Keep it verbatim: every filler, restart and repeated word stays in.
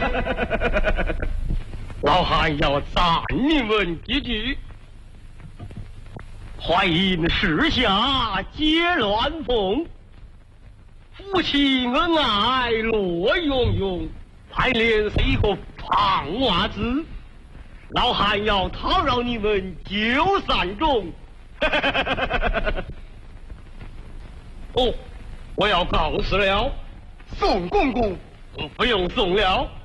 老汉要赞你们几句。淮阴时下皆乱凤，夫妻恩爱乐融融，排练是一个胖娃子。老汉要讨饶你们九三中。哦，我要告辞了。 宋公公， 不用送了。